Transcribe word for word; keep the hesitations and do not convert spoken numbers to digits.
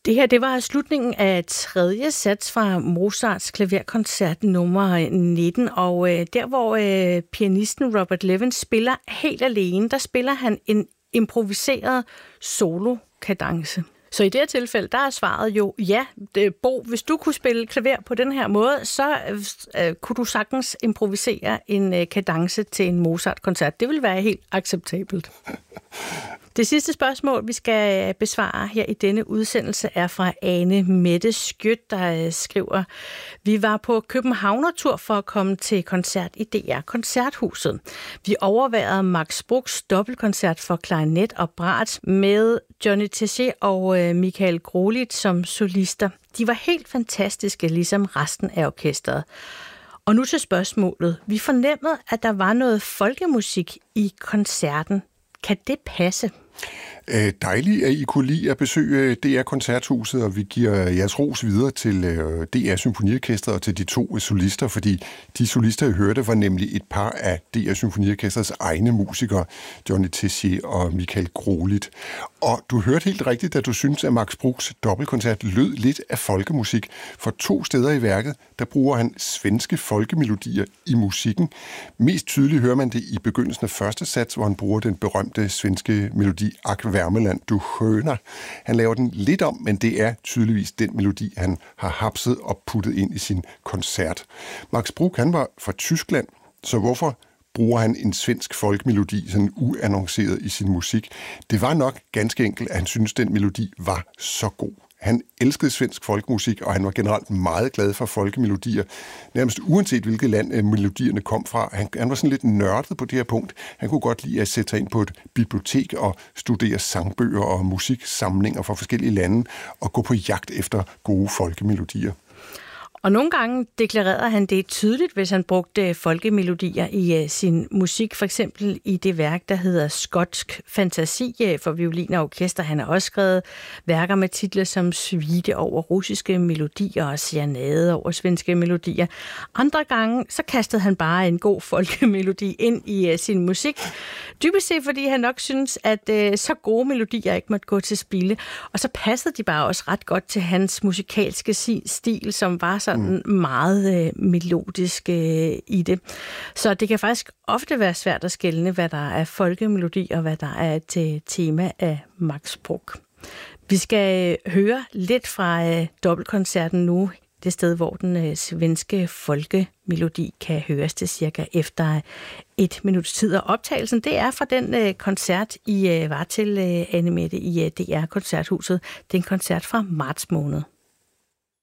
Det her, det var slutningen af tredje sats fra Mozarts klaverkoncert nummer nitten, og øh, der hvor øh, pianisten Robert Levin spiller helt alene, der spiller han en improviseret solo-kadence. Så i det her tilfælde, der er svaret jo, ja, det, Bo, hvis du kunne spille klaver på den her måde, så øh, kunne du sagtens improvisere en øh, kadence til en Mozart-koncert. Det vil være helt acceptabelt. Det sidste spørgsmål, vi skal besvare her i denne udsendelse, er fra Ane Mette Skjødt, der skriver: Vi var på Københavnertur for at komme til koncert i D R Koncerthuset. Vi overværede Max Bruchs dobbeltkoncert for klarinet og brat med Johnny Tessier og Michael Grolit som solister. De var helt fantastiske, ligesom resten af orkestret. Og nu til spørgsmålet. Vi fornemmede, at der var noget folkemusik i koncerten. Kan det passe? Øh, dejligt, at I kunne lide at besøge D R Koncerthuset, og vi giver jeres ros videre til øh, D R Symfoniorkestret og til de to solister, fordi de solister, I hørte, var nemlig et par af D R Symfoniorkestrets egne musikere, Johnny Tessier og Michael Grolit. Og du hørte helt rigtigt, at du synes, at Max Bruchs dobbeltkoncert lød lidt af folkemusik. For to steder i værket, der bruger han svenske folkemelodier i musikken. Mest tydeligt hører man det i begyndelsen af første sats, hvor han bruger den berømte svenske melodi Ak Värmeland, du sköna. Han laver den lidt om, men det er tydeligvis den melodi, han har hapset og puttet ind i sin koncert. Max Bruch, han var fra Tyskland, så hvorfor bruger han en svensk folkemelodi sådan uannonceret i sin musik? Det var nok ganske enkelt, at han synes, den melodi var så god. Han elskede svensk folkemusik, og han var generelt meget glad for folkemelodier, nærmest uanset hvilket land melodierne kom fra. Han, han var sådan lidt nørdet på det her punkt. Han kunne godt lide at sætte sig ind på et bibliotek og studere sangbøger og musiksamlinger fra forskellige lande og gå på jagt efter gode folkemelodier. Og nogle gange deklarerede han det tydeligt, hvis han brugte folkemelodier i sin musik, for eksempel i det værk, der hedder Skotsk Fantasi for violin og orkester. Han har også skrevet værker med titler som Suite over russiske melodier og Serenade over svenske melodier. Andre gange, så kastede han bare en god folkemelodi ind i sin musik. Dybest set, fordi han nok synes, at så gode melodier ikke måtte gå til spilde. Og så passede de bare også ret godt til hans musikalske stil, som var så sådan meget øh, melodisk øh, i det. Så det kan faktisk ofte være svært at skelne, hvad der er folkemelodi og hvad der er et tema af Max Bruch. Vi skal øh, høre lidt fra øh, dobbeltkoncerten nu, det sted, hvor den øh, svenske folkemelodi kan høres til cirka efter et minuts tid. Og optagelsen, det er fra den øh, koncert, I øh, var til, øh, Anne Mette, i øh, D R Koncerthuset. Det er en koncert fra marts måned.